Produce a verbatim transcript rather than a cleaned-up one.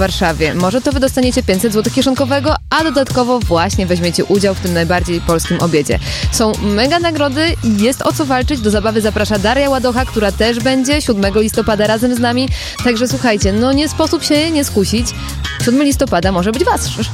Warszawie. Może to wy dostaniecie pięćset złotych kieszonkowego, a dodatkowo właśnie weźmiecie udział w tym najbardziej polskim obiedzie. Są mega nagrody, jest o co walczyć. Do zabawy zaprasza Daria Ładocha, która też będzie siódmego listopada razem z nami. Także słuchajcie, no nie sposób się nie skusić. siódmego listopada może być wasz.